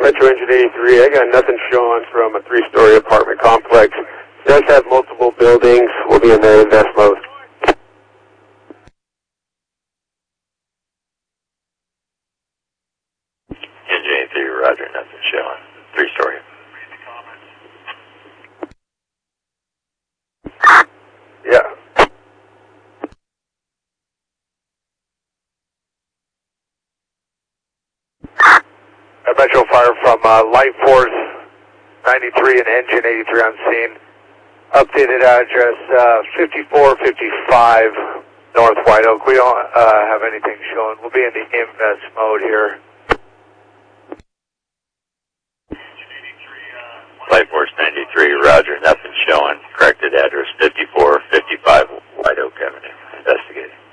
Metro Engine 83, I got nothing showing from a 3-story apartment complex. It does have multiple buildings. We'll be in the invest mode. Engine 83, roger, nothing showing. 3-story. Yeah. Metro Fire from Light Force 93 and Engine 83 on scene. Updated address 5455 North White Oak. We don't have anything showing. We'll be in the invest mode here. Light Force 93, roger, nothing showing. Corrected address 5455 White Oak Avenue. Investigating.